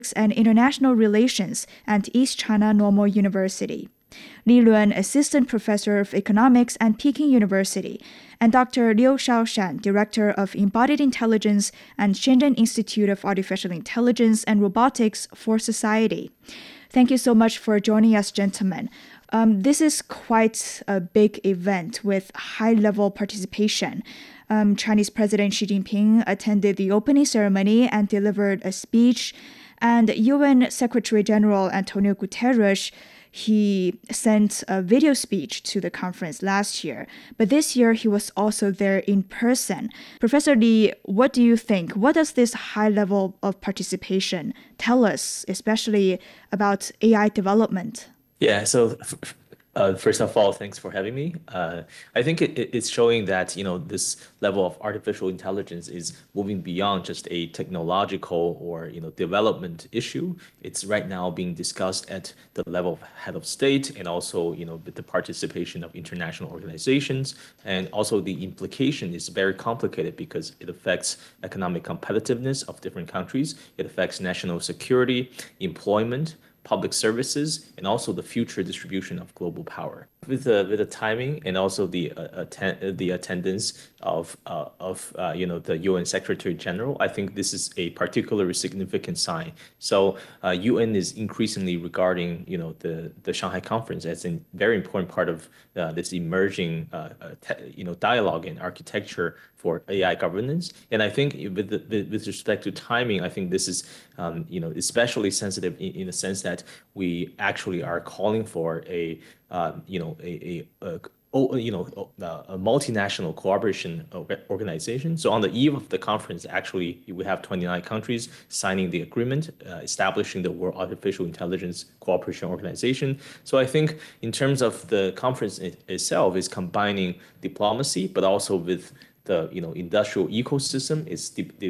and International Relations at East China Normal University, Li Luan, Assistant Professor of Economics at Peking University, and Dr. Liu Shaoshan, Director of Embodied Intelligence and Shenzhen Institute of Artificial Intelligence and Robotics for Society. Thank you so much for joining us, gentlemen. This is quite a big event with high-level participation. Chinese President Xi Jinping attended the opening ceremony and delivered a speech, and UN Secretary General Antonio Guterres, he sent a video speech to the conference last year, but this year he was also there in person. Professor Li, what do you think? What does this high level of participation tell us, especially about AI development? Yeah, so first of all, thanks for having me. I think it's showing that, this level of artificial intelligence is moving beyond just a technological or, development issue. It's right now being discussed at the level of head of state and also, with the participation of international organizations. And also the implication is very complicated because it affects economic competitiveness of different countries. It affects national security, employment, public services, and also the future distribution of global power. With the timing and also the attendance of the UN Secretary General, I think this is a particularly significant sign. So UN is increasingly regarding the Shanghai Conference as a very important part of this emerging dialogue and architecture for AI governance. And I think with respect to timing, I think this is especially sensitive in the sense that we actually are calling for a multinational cooperation organization. So on the eve of the conference, actually, we have 29 countries signing the agreement, establishing the World Artificial Intelligence Cooperation Organization. So I think in terms of the conference itself is combining diplomacy, but also with the industrial ecosystem is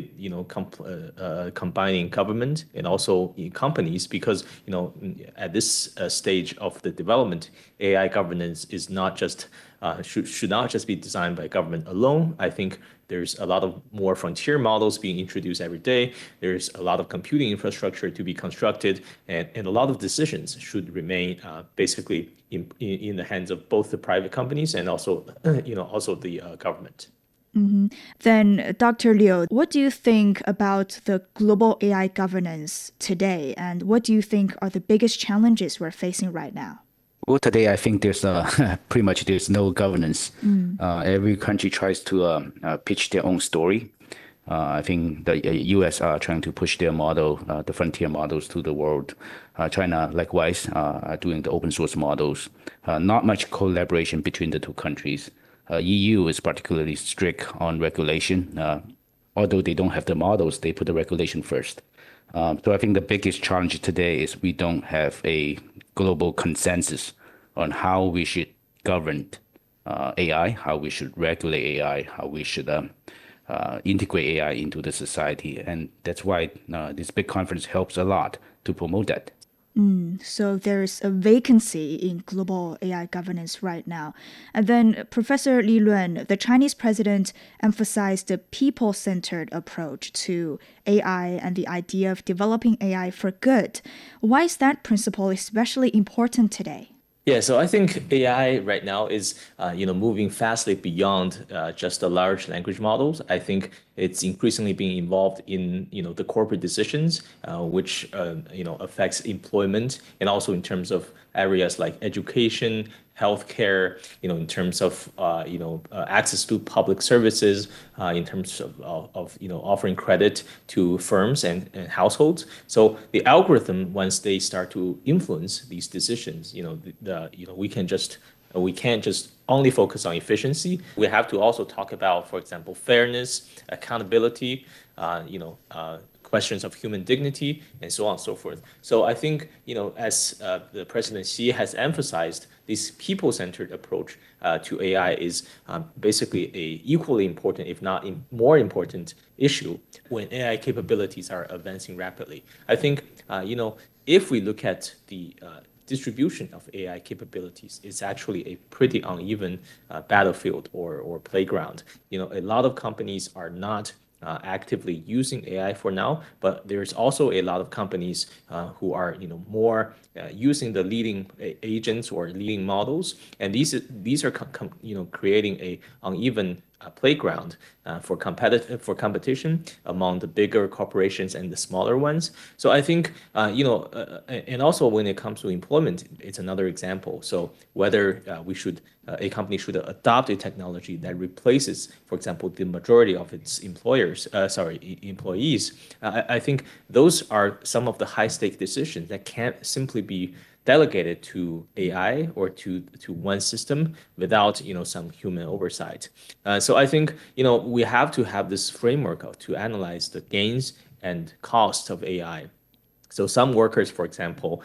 combining government and also companies because at this stage of the development, AI governance is not just should not just be designed by government alone. I think there's a lot of more frontier models being introduced every day. There's a lot of computing infrastructure to be constructed, and a lot of decisions should remain basically in the hands of both the private companies and also also the government. Mm-hmm. Then, Dr. Liu, what do you think about the global AI governance today, and what do you think are the biggest challenges we're facing right now? Well, today I think there's pretty much there's no governance. Every country tries to pitch their own story. I think the U.S. are trying to push their model, the frontier models, to the world. China, likewise, are doing the open source models. Not much collaboration between the two countries. EU is particularly strict on regulation. Although they don't have the models, they put the regulation first. So I think the biggest challenge today is we don't have a global consensus on how we should govern AI, how we should regulate AI, how we should integrate AI into the society. And that's why this big conference helps a lot to promote that. So there's a vacancy in global AI governance right now. And then Professor Li Luan, the Chinese president, emphasized the people-centered approach to AI and the idea of developing AI for good. Why is that principle especially important today? Yeah, so I think AI right now is, moving fastly beyond just the large language models. I think it's increasingly being involved in, the corporate decisions, which, affects employment and also in terms of areas like education, healthcare, in terms of, access to public services, in terms of offering credit to firms and households. So the algorithm, once they start to influence these decisions, we can't just only focus on efficiency. We have to also talk about, for example, fairness, accountability, questions of human dignity, and so on and so forth. So I think, as the President Xi has emphasized, this people-centered approach to AI is basically a equally important, if not more important, issue when AI capabilities are advancing rapidly. I think, if we look at the distribution of AI capabilities, it's actually a pretty uneven battlefield or playground. A lot of companies are not actively using AI for now, but there's also a lot of companies who are more using the leading agents or leading models, and these are creating a uneven playground for competition among the bigger corporations and the smaller ones. So I think and also when it comes to employment, it's another example. So whether a company should adopt a technology that replaces, for example, the majority of its employees. I think those are some of the high-stake decisions that can't simply be delegated to AI or to one system without some human oversight. So I think we have to have this framework to analyze the gains and costs of AI. So some workers, for example,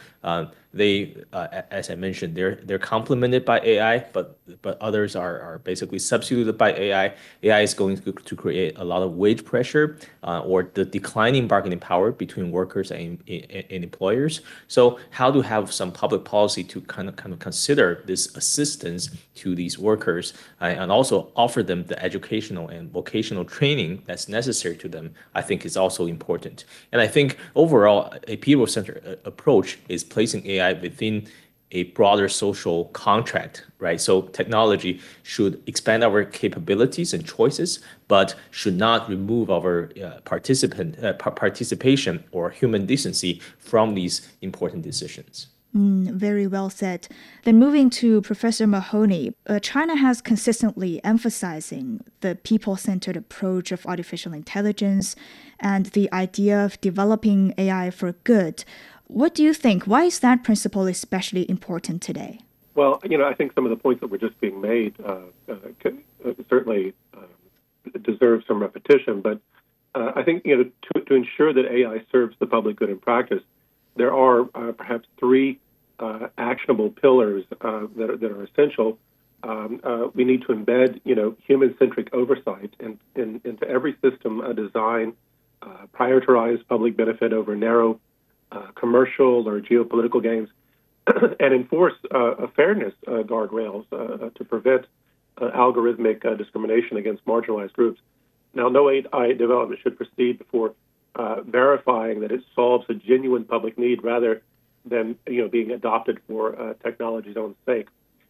as I mentioned, they're complemented by AI, but others are basically substituted by AI. AI is going to create a lot of wage pressure or the declining bargaining power between workers and employers. So how to have some public policy to kind of consider this assistance to these workers and also offer them the educational and vocational training that's necessary to them, I think is also important. And I think overall, a people-centered approach is placing AI within a broader social contract, right? So technology should expand our capabilities and choices, but should not remove our participation or human decency from these important decisions. Very well said. Then moving to Professor Mahoney, China has consistently emphasizing the people-centered approach of artificial intelligence and the idea of developing AI for good. What do you think? Why is that principle especially important today? Well, I think some of the points that were just being made certainly deserve some repetition. But I think to ensure that AI serves the public good in practice, there are perhaps three actionable pillars that are essential. We need to embed human-centric oversight into every system design, prioritize public benefit over narrow commercial or geopolitical gains, and enforce fairness guardrails to prevent algorithmic discrimination against marginalized groups. Now, no AI development should proceed before verifying that it solves a genuine public need rather than being adopted for technology's own sake.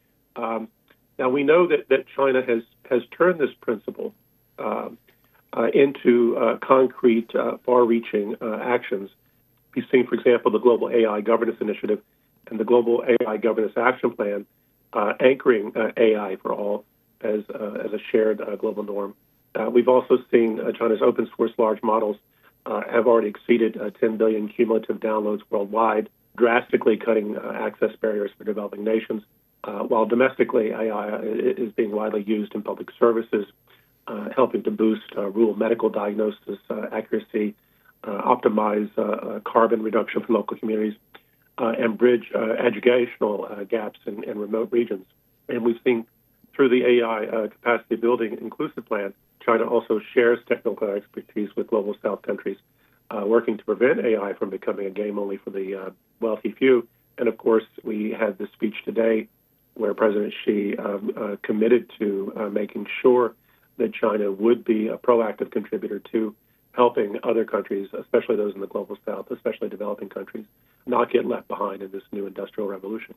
Now, we know that China has turned this principle into concrete, far-reaching actions. We've seen, for example, the Global AI Governance Initiative and the Global AI Governance Action Plan anchoring AI for all as a shared global norm. We've also seen China's open source large models have already exceeded 10 billion cumulative downloads worldwide, drastically cutting access barriers for developing nations, while domestically AI is being widely used in public services, helping to boost rural medical diagnosis accuracy, optimize carbon reduction for local communities, and bridge educational gaps in remote regions. And we've seen through the AI capacity building inclusive plan, China also shares technical expertise with global South countries, working to prevent AI from becoming a game only for the wealthy few. And of course, we had this speech today where President Xi committed to making sure that China would be a proactive contributor to helping other countries, especially those in the global South, especially developing countries, not get left behind in this new industrial revolution.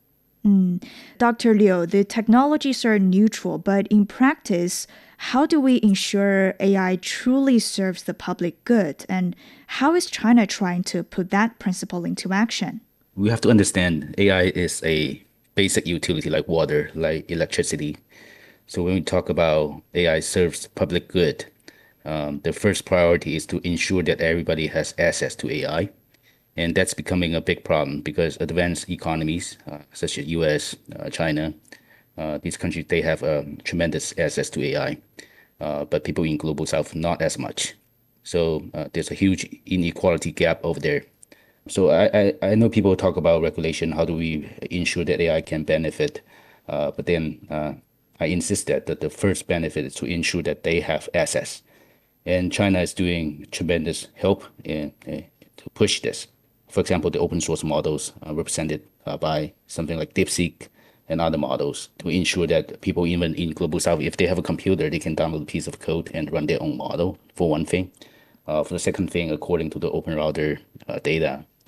Dr. Liu, the technologies are neutral, but in practice, how do we ensure AI truly serves the public good? And how is China trying to put that principle into action? We have to understand AI is a basic utility like water, like electricity. So when we talk about AI serves public good, the first priority is to ensure that everybody has access to AI. And that's becoming a big problem because advanced economies, such as US, China, these countries, they have tremendous access to AI, but people in global South, not as much. So there's a huge inequality gap over there. So I know people talk about regulation, how do we ensure that AI can benefit? But then I insist that the first benefit is to ensure that they have access. And China is doing tremendous help to push this. For example, the open source models represented by something like DeepSeek and other models to ensure that people, even in Global South, if they have a computer, they can download a piece of code and run their own model, for one thing. For the second thing, according to the Open Router data,